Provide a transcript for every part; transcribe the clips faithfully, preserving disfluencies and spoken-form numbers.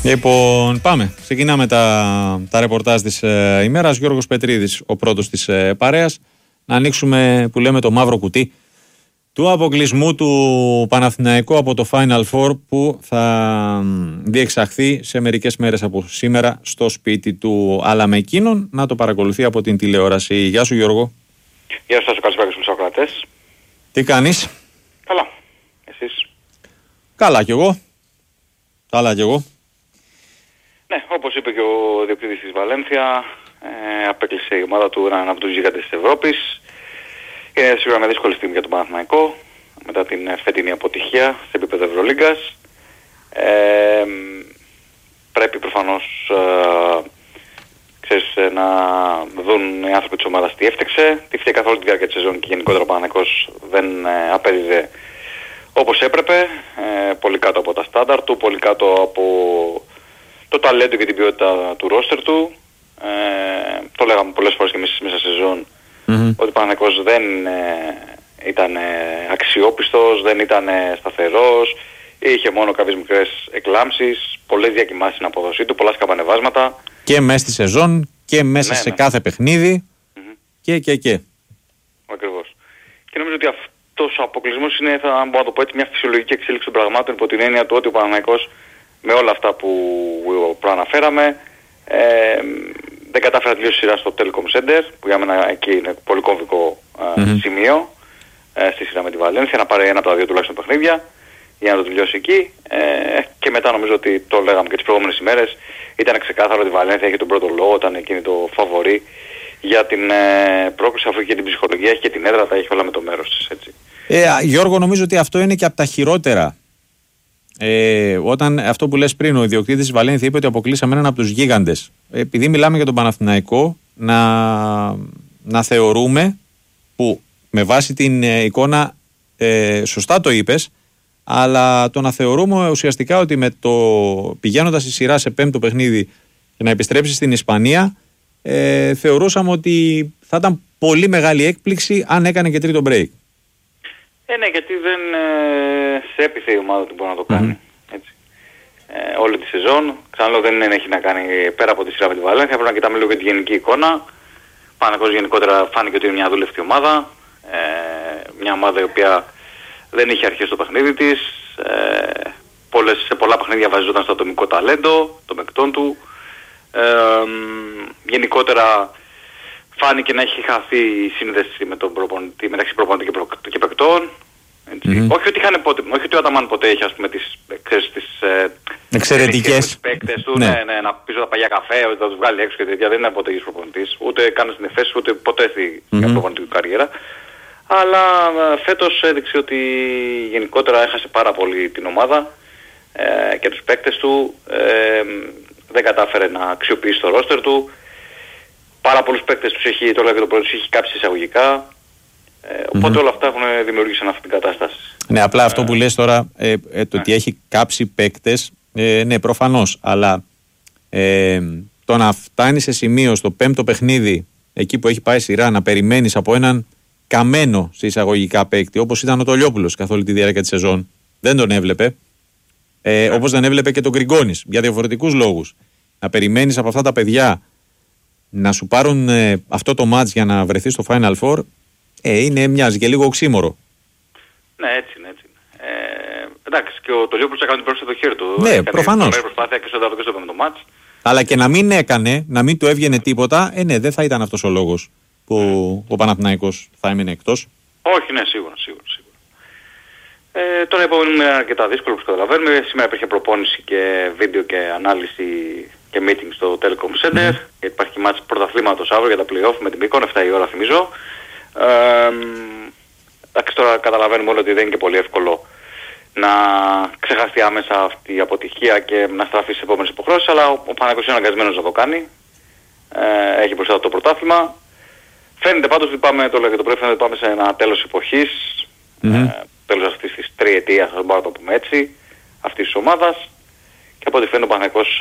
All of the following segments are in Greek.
Λοιπόν, πάμε. Ξεκινάμε τα, τα ρεπορτάζ της ε, ημέρας. Γιώργος Πετρίδης, ο πρώτος της ε, παρέας. Να ανοίξουμε, που λέμε, το μαύρο κουτί του αποκλεισμού του Παναθηναϊκού από το Final Four, που θα διεξαχθεί σε μερικές μέρες από σήμερα στο σπίτι του, αλλά με εκείνον να το παρακολουθεί από την τηλεόραση. Γεια σου, Γιώργο. Γεια σας, καλησπέρα στους ακροατές. Τι κάνεις? Καλά. Εσείς? Καλά κι εγώ. Καλά κι εγώ. Ναι, όπως είπε και ο διοκτήτης της Βαλένθια, ε, απέκλεισε η ομάδα του έναν από τους γίγαντες της Ευρώπης. Είναι σίγουρα μια δύσκολη στιγμή για τον Παναθηναϊκό, μετά την φετινή αποτυχία σε επίπεδο Ευρωλίγκας. Ε, πρέπει προφανώς ε, ξέρεις, να δουν οι άνθρωποι της ομάδας τι έφτιαξε. Τι φταίει καθ' όλη τη διάρκεια της σεζόν και γενικότερα ο Παναθηναϊκός δεν ε, απέδιδε όπως έπρεπε. Ε, πολύ κάτω από τα στάνταρ του, πολύ κάτω από το ταλέντο και την ποιότητα του ρόστερ του. Ε, το λέγαμε πολλές φορές και εμείς μέσα σε σεζόν, mm-hmm. ότι ο Παναθηναϊκός δεν ε, ήταν ε, αξιόπιστος, δεν ήταν ε, σταθερός, είχε μόνο κάποιες μικρές εκλάμψεις, πολλές διακοιμάσεις στην αποδοσή του, πολλά σκαμπανεβάσματα. Και μέσα στη σεζόν και μέσα ναι, σε ναι. κάθε παιχνίδι mm-hmm. και και και. Ακριβώς. Και νομίζω ότι αυτός ο αποκλεισμός είναι, θα μπορώ να το πω έτσι, μια φυσιολογική εξέλιξη των πραγμάτων, υπό την έννοια του ότι ο Παναθηναϊκός με όλα αυτά που προαναφέραμε ε, δεν κατάφερε να τελειώσει σειρά στο Telecom Center, που για μένα εκεί είναι πολύ κομβικό ε, mm-hmm. σημείο ε, στη σειρά με τη Βαλένθια, να πάρει ένα από τα δύο τουλάχιστον παιχνίδια για να το τελειώσει εκεί. Ε, και μετά νομίζω ότι το λέγαμε και τις προηγούμενες ημέρες, ήταν ξεκάθαρο ότι η Βαλένθια έχει τον πρώτο λόγο, ήταν εκείνη το φαβορί για την ε, πρόκληση, αφού έχει και την ψυχολογία, έχει και την έδρα, τα έχει όλα με το μέρος της. Έτσι. Ε, Γιώργο, νομίζω ότι αυτό είναι και από τα χειρότερα. Ε, όταν αυτό που λες πριν, ο ιδιοκτήτης της Βαλένθια είπε ότι αποκλείσαμε έναν από τους γίγαντες. Επειδή μιλάμε για τον Παναθηναϊκό, να, να θεωρούμε, που με βάση την ε, εικόνα ε, σωστά το είπες, αλλά το να θεωρούμε ουσιαστικά ότι με το πηγαίνοντας στη σειρά σε πέμπτο παιχνίδι και να επιστρέψει στην Ισπανία, ε, θεωρούσαμε ότι θα ήταν πολύ μεγάλη έκπληξη αν έκανε και τρίτο break. Ε, ναι, γιατί δεν ε, σε έπιθε η ομάδα του μπορεί να το κάνει. Mm-hmm. Έτσι. Ε, όλη τη σεζόν. Ξαναλέω, δεν έχει να κάνει πέρα από τη σειρά με τη Βαλένθια. Πρέπει να κοιτάμε λίγο και τη γενική εικόνα. Παναθηναϊκός γενικότερα φάνηκε ότι είναι μια δούλευτη ομάδα. Ε, μια ομάδα η οποία δεν είχε αρχίσει το παιχνίδι της. Ε, πολλές, σε πολλά παιχνίδια βασιζόταν στο ατομικό ταλέντο των παικτών του. Ε, γενικότερα φάνηκε να έχει χαθεί η σύνδεση με τον προπονητή, μεταξύ προπονητή και, προ, και παικτών. Mm-hmm. Όχι ότι είχαν ποτέ, όχι ότι ο Αταμάν ποτέ είχε, ας πούμε, τις, ξέρεις, τις ε, εξαιρετικές παίκτες του, ναι. Ναι, ναι, να πίσω τα παλιά καφέ, ότι θα τους βγάλει έξω και τέτοια. Δεν είναι ποτέ γης προπονητής, ούτε καν στην Εφέση, ούτε ποτέ στη mm-hmm. προπονητική καριέρα. Αλλά ε, φέτος έδειξε ότι γενικότερα έχασε πάρα πολύ την ομάδα ε, και τους παίκτες του. Ε, δεν κατάφερε να αξιοποιήσει το ρόστερ του. Πάρα πολλούς παίκτες τους έχει, το λέω και το πρώτο, τους έχει κάψει εισαγωγικά. Ε, οπότε mm-hmm. όλα αυτά έχουν δημιουργήσει αυτή την κατάσταση. Ναι, απλά αυτό που λες τώρα, ε, ε, το ναι. ότι έχει κάψει παίκτες, ε, ναι, προφανώς. Αλλά ε, το να φτάνει σε σημείο στο πέμπτο παιχνίδι, εκεί που έχει πάει σειρά, να περιμένεις από έναν καμένο σε εισαγωγικά παίκτη, όπως ήταν ο Τολιόπουλος καθ' όλη τη διάρκεια της σεζόν, δεν τον έβλεπε. Ε, ναι. Όπως δεν έβλεπε και τον Γκριγκόνης, για διαφορετικούς λόγους. Να περιμένεις από αυτά τα παιδιά να σου πάρουν ε, αυτό το match για να βρεθεί στο Final Four, ε, είναι, μοιάζει και λίγο οξύμορο. Ναι, έτσι είναι, έτσι είναι. Ε, εντάξει, και ο Τολιόπουλος έκανε την πρόσθεση στο χέρι του. Ναι, προφανώς. Προσπάθεια και στο δεύτερο και στο πέμπτο match. Αλλά και να μην έκανε, να μην του έβγαινε τίποτα, ε, ναι, δεν θα ήταν αυτός ο λόγος που mm. ο Παναθηναϊκός θα έμεινε εκτός. Όχι, ναι, σίγουρα, σίγουρα. σίγουρα. Ε, τώρα επόμενο είναι αρκετά δύσκολο, όπως καταλαβαίνουμε. Σήμερα υπήρχε προπόνηση και βίντεο και ανάλυση και meeting στο Telecom Center. Mm-hmm. Και υπάρχει μάτς πρωταθλήματος αύριο για τα play-off με την Πίκον, εφτά η ώρα θυμίζω. Ε, εντάξει, τώρα καταλαβαίνουμε όλοι ότι δεν είναι και πολύ εύκολο να ξεχαστεί άμεσα αυτή η αποτυχία και να στραφεί στις επόμενες υποχρεώσεις, αλλά ο Παναθηναϊκός είναι αναγκασμένος να το κάνει. Ε, έχει μπροστά το πρωτάθλημα. Φαίνεται πάντως ότι πάμε, το λέω και το πρωί, φαίνεται ότι πάμε σε ένα τέλος εποχής. Mm-hmm. Ε, τέλος αυτής της τριετίας, θα μπορούμε να το πούμε έτσι, αυτής της ομάδας. Και από ό,τι φαίνεται ο Παναθηναϊκός...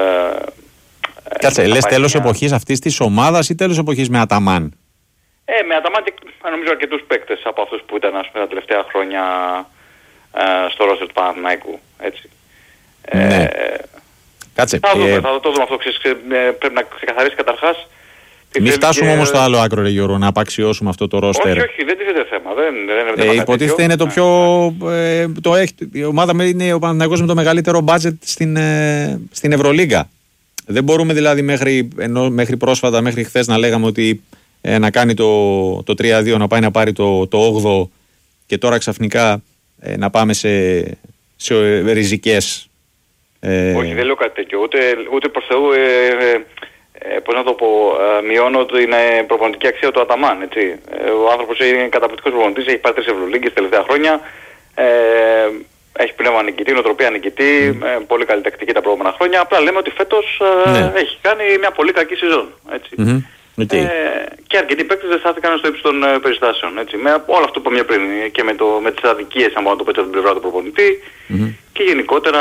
Ε, Κάτσε, λες τέλος μια... εποχής αυτής της ομάδας ή τέλος εποχής με Αταμάν? Ε, με Αταμάν και νομίζω αρκετούς παίκτες από αυτούς που ήταν, ας πούμε, τα τελευταία χρόνια ε, στο ρόστερ του Παναθηναϊκού, έτσι. Ναι. Ε, Κάτσε. Θα, δούμε, ε... θα το δούμε αυτό. Ξέρεις, πρέπει να ξεκαθαρίσει καταρχάς. Μην φτάσουμε και... όμως στο άλλο άκρο, ρε Γιώργο, να απαξιώσουμε αυτό το ρόστερ. Όχι, όχι, δεν τίθεται θέμα. Δεν, δεν, δεν ε, υποτίθεται είναι το πιο. Ε, το έχει, η ομάδα είναι ο Παναθηναϊκός με το μεγαλύτερο μπάτζετ στην, ε, στην Ευρωλίγκα. Δεν μπορούμε δηλαδή μέχρι, ενώ, μέχρι πρόσφατα, μέχρι χθες να λέγαμε ότι ε, να κάνει το, το τρία δύο, να πάει να πάρει το, το όγδοο και τώρα ξαφνικά ε, να πάμε σε, σε ε, ριζικές. Ε, όχι, δεν λέω κάτι τέτοιο. Ούτε, ούτε προς Θεού. Ε, ε, Ε, πώς να το πω, ε, μειώνω την ε, προπονητική αξία του Αταμάν, έτσι. Ε, ο άνθρωπος είναι καταπληκτικός προπονητής, έχει πάρει τρεις Ευρωλίγκες τα τελευταία χρόνια, ε, έχει πνεύμα νικητή, νοοτροπία νικητή, mm. ε, πολύ καλή τακτική τα προηγούμενα χρόνια. Απλά λέμε ότι φέτος ε, ναι. έχει κάνει μια πολύ κακή σεζόν, έτσι. Mm-hmm. Okay. Ε, και αρκετοί παίκτες δεν στάθηκαν στο ύψος των ε, περιστάσεων, έτσι. Με όλο αυτό που είπα μια πριν και με, το, με τις αδικίες, αν μπορώ να το πω έτσι, από την πλευρά του προπονητή mm-hmm. και γενικότερα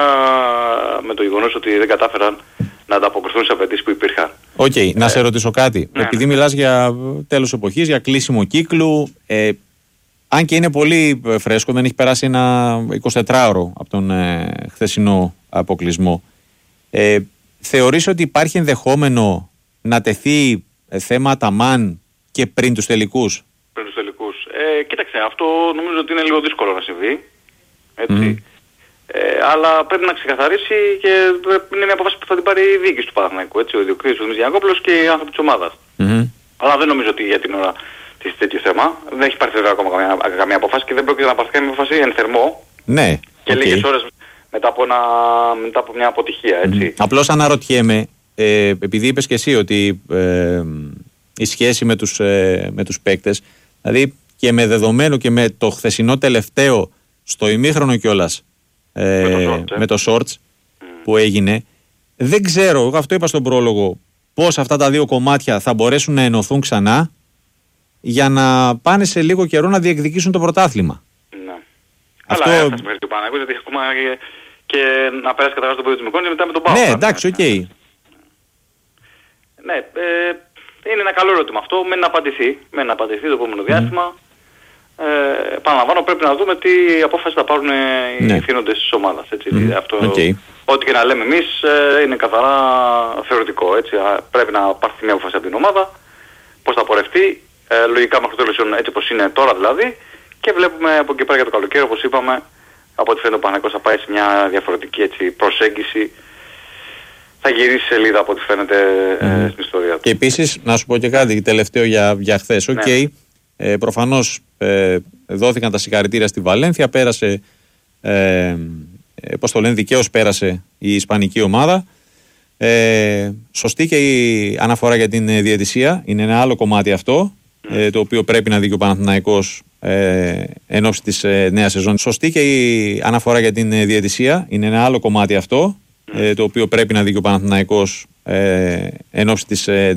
με το γεγονός ότι δεν κατάφεραν να ανταποκριθούν σε απαιτήσεις που υπήρχαν. Οκ, okay, ε, να σε ρωτήσω κάτι. Ναι, επειδή ναι. μιλάς για τέλος εποχής, για κλείσιμο κύκλου, ε, αν και είναι πολύ φρέσκο, δεν έχει περάσει ένα εικοσιτετράωρο από τον ε, χθεσινό αποκλεισμό. Ε, θεωρείς ότι υπάρχει ενδεχόμενο να τεθεί ε, θέμα Αταμάν και πριν τους τελικούς? Πριν τους τελικούς. Ε, κοίταξε, αυτό νομίζω ότι είναι λίγο δύσκολο να συμβεί. Έτσι. Mm. Ε, αλλά πρέπει να ξεκαθαρίσει και είναι μια απόφαση που θα την πάρει η διοίκηση του Παναθηναϊκού, έτσι, ο ιδιοκτήτης του Γιαννακόπουλος και οι άνθρωποι της ομάδας. Mm-hmm. Αλλά δεν νομίζω ότι για την ώρα της τέτοιο θέμα δεν έχει πάρθει βέβαια ακόμα καμία, καμία απόφαση και δεν πρόκειται να πάρθει καμία απόφαση εν θερμό. Ναι. Και okay. λίγες ώρες μετά από, ένα, μετά από μια αποτυχία, έτσι. Mm-hmm. Απλώς αναρωτιέμαι, ε, επειδή είπες και εσύ ότι ε, η σχέση με τους, ε, με τους παίκτες, δηλαδή και με δεδομένο και με το χθεσινό τελευταίο στο ημίχρονο κιόλας. Ε, με, το short, με το shorts mm. που έγινε, δεν ξέρω, αυτό είπα στον πρόλογο, πώς αυτά τα δύο κομμάτια θα μπορέσουν να ενωθούν ξανά για να πάνε σε λίγο καιρό να διεκδικήσουν το πρωτάθλημα. Ναι. Αυτό... Αλλά έφτασε μέχρι το Παναγιώτο, γιατί ακόμα και, και να περάσει καταρχάς τον πολιτισμό και μετά με τον Πάο. Ναι, εντάξει, οκ. Okay. Ναι, ε, είναι ένα καλό ερώτημα αυτό, μένει να απαντηθεί, μένει να απαντηθεί το επόμενο διάστημα. Mm. Ε, επαναλαμβάνω, πρέπει να δούμε τι απόφαση θα πάρουν οι ναι. ευθύνοντες της ομάδας. Έτσι. Mm. Αυτό, okay. Ό,τι και να λέμε εμείς ε, είναι καθαρά θεωρητικό. Έτσι. Πρέπει να πάρθει μια απόφαση από την ομάδα, πώς θα πορευτεί, ε, λογικά μέχρι το τέλος έτσι όπως είναι τώρα δηλαδή, και βλέπουμε από εκεί πέρα για το καλοκαίρι, όπως είπαμε, από ό,τι φαίνεται ο Παναθηναϊκός θα πάει σε μια διαφορετική έτσι, προσέγγιση. Θα γυρίσει σελίδα από ό,τι φαίνεται mm. ε, στην ιστορία του. Και επίσης, να σου πω και κάτι τελευταίο για, για χθες. Οκ. Okay. Ναι. Ε, προφανώς ε, δόθηκαν τα συγχαρητήρια στη Βαλένθια, πέρασε, ε, πώς το λένε, δικαίως πέρασε η ισπανική ομάδα. Ε, σωστή και η αναφορά για την διαιτησία, είναι ένα άλλο κομμάτι αυτό, mm. ε, το οποίο πρέπει να δει και ο Παναθηναϊκός ε, εν ώψη της ε, νέας σεζόν. Σωστή και η αναφορά για την διαιτησία, είναι ένα άλλο κομμάτι αυτό, mm. ε, το οποίο πρέπει να δει και ο Παναθηναϊκός ε, εν ώψη της ε,